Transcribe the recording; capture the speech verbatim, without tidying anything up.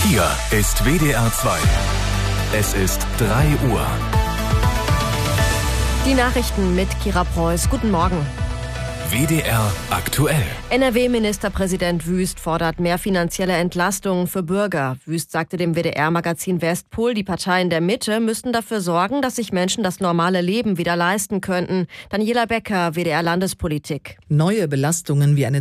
Hier ist W D R zwei. Es ist drei Uhr. Die Nachrichten mit Kira Preuß. Guten Morgen. W D R aktuell. N R W-Ministerpräsident Wüst fordert mehr finanzielle Entlastungen für Bürger. Wüst sagte dem W D R-Magazin Westpol, die Parteien der Mitte müssten dafür sorgen, dass sich Menschen das normale Leben wieder leisten könnten. Daniela Becker, W D R-Landespolitik. Neue Belastungen wie eine